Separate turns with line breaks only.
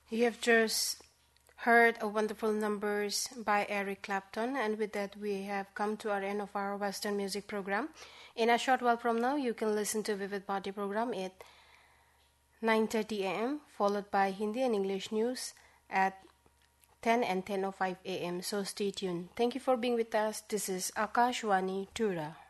You have just heard a wonderful numbers by Eric Clapton, and with that we have come to our end of our Western music program. In a short while from now, you can listen to Vivid Bharati program at 9:30 a.m. followed by Hindi and English news at 10 and 10:05 a.m. So stay tuned. Thank you for being with us. This is Akashwani Tura.